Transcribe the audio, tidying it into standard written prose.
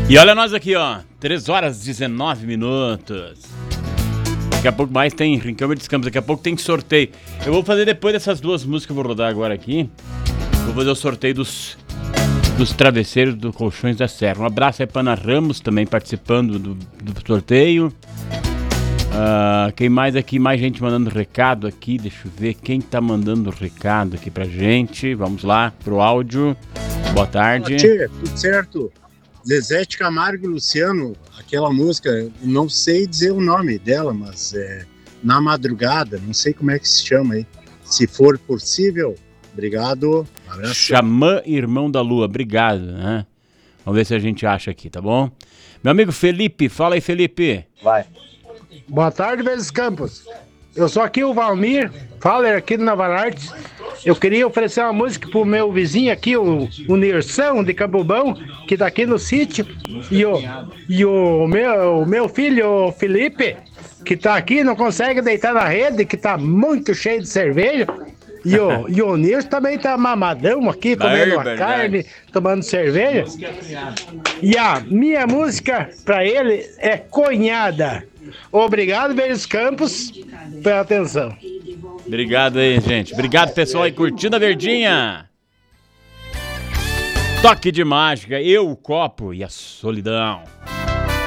E olha nós aqui, ó, 3 horas e 19 minutos. Daqui a pouco mais tem Rincão e Descampos, daqui a pouco tem sorteio. Eu vou fazer depois dessas duas músicas que eu vou rodar agora aqui. Vou fazer o sorteio dos travesseiros do Colchões da Serra. Um abraço aí pra Ana Ramos também participando do sorteio. Quem mais aqui? Mais gente mandando recado aqui. Deixa eu ver quem tá mandando recado aqui pra gente. Vamos lá pro áudio. Boa tarde. Tchê, tudo certo? Zezé de Camargo e Luciano, aquela música, não sei dizer o nome dela, mas é Na Madrugada, não sei como é que se chama aí. Se for possível, obrigado. Abraço. Xamã Irmão da Lua, obrigado, né? Vamos ver se a gente acha aqui, tá bom? Meu amigo Felipe, fala aí, Felipe. Vai. Boa tarde, Vezes Campos. Eu sou aqui o Valmir, Faller aqui do Navarartes. Eu queria oferecer uma música pro meu vizinho aqui, o Nirsão de Cabubão, que tá aqui no sítio. E o meu filho, o Felipe, que tá aqui, não consegue deitar na rede, que tá muito cheio de cerveja. E o Nilson também tá mamadão aqui, comendo uma carne, tomando cerveja. E a minha música pra ele é Cunhada. Obrigado, Vezes Campos, pela atenção. Obrigado aí, gente. Obrigado, pessoal, aí curtindo a Verdinha. Toque de mágica, eu, o copo e a solidão.